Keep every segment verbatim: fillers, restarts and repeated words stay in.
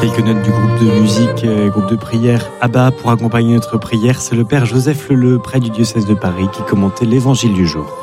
Quelques notes du groupe de musique, euh, groupe de prière Abba pour accompagner notre prière. C'est le père Joseph Leleu, prêtre du diocèse de Paris, qui commentait l'évangile du jour.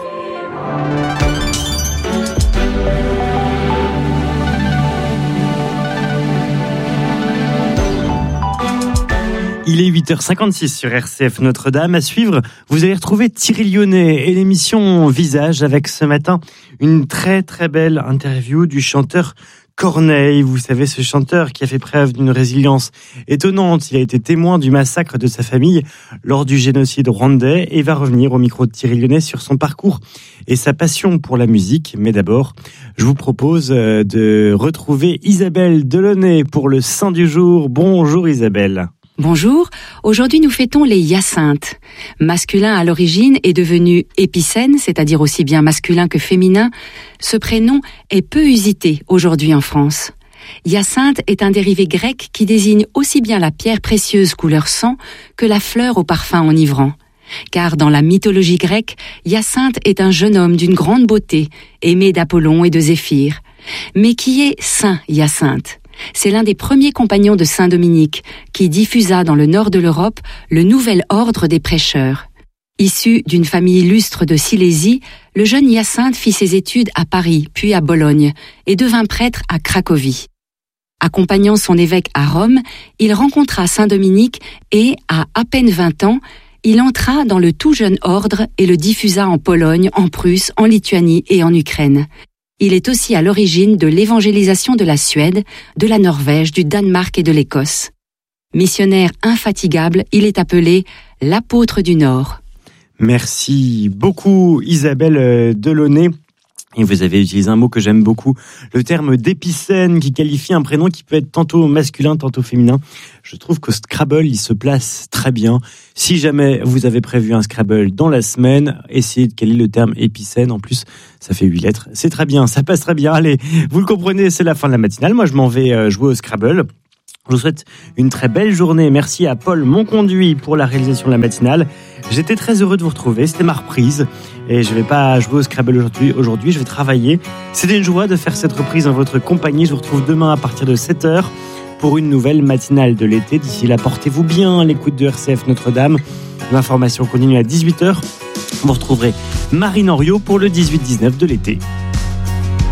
Il est huit heures cinquante-six sur R C F Notre-Dame. À suivre, vous allez retrouver Thierry Lyonnais et l'émission Visage avec ce matin une très très belle interview du chanteur Corneille. Vous savez, ce chanteur qui a fait preuve d'une résilience étonnante. Il a été témoin du massacre de sa famille lors du génocide rwandais et va revenir au micro de Thierry Lyonnais sur son parcours et sa passion pour la musique. Mais d'abord, je vous propose de retrouver Isabelle Delaunay pour le Saint du jour. Bonjour Isabelle. Bonjour, aujourd'hui nous fêtons les Hyacinthes. Masculin à l'origine est devenu épicène, c'est-à-dire aussi bien masculin que féminin. Ce prénom est peu usité aujourd'hui en France. Hyacinthe est un dérivé grec qui désigne aussi bien la pierre précieuse couleur sang que la fleur au parfum enivrant. Car dans la mythologie grecque, Hyacinthe est un jeune homme d'une grande beauté, aimé d'Apollon et de Zéphyr. Mais qui est Saint Hyacinthe ? C'est l'un des premiers compagnons de Saint Dominique qui diffusa dans le nord de l'Europe le nouvel ordre des prêcheurs. Issu d'une famille illustre de Silésie, le jeune Hyacinthe fit ses études à Paris, puis à Bologne, et devint prêtre à Cracovie. Accompagnant son évêque à Rome, il rencontra Saint Dominique et, à à peine vingt ans, il entra dans le tout jeune ordre et le diffusa en Pologne, en Prusse, en Lituanie et en Ukraine. Il est aussi à l'origine de l'évangélisation de la Suède, de la Norvège, du Danemark et de l'Écosse. Missionnaire infatigable, il est appelé l'apôtre du Nord. Merci beaucoup Isabelle Delaunay. Et vous avez utilisé un mot que j'aime beaucoup, le terme d'épicène qui qualifie un prénom qui peut être tantôt masculin, tantôt féminin. Je trouve que Scrabble, il se place très bien. Si jamais vous avez prévu un Scrabble dans la semaine, essayez de caler le terme épicène. En plus, ça fait huit lettres. C'est très bien, ça passe très bien. Allez, vous le comprenez, c'est la fin de la matinale. Moi, je m'en vais jouer au Scrabble. Je vous souhaite une très belle journée. Merci à Paul Monconduit pour la réalisation de la matinale. J'étais très heureux de vous retrouver. C'était ma reprise. Et je ne vais pas jouer au Scrabble aujourd'hui. Aujourd'hui, je vais travailler. C'était une joie de faire cette reprise en votre compagnie. Je vous retrouve demain à partir de sept heures pour une nouvelle matinale de l'été. D'ici là, portez-vous bien à l'écoute de R C F Notre-Dame. L'information continue à dix-huit heures. Vous retrouverez Marine Henriot pour le dix-huit dix-neuf de l'été.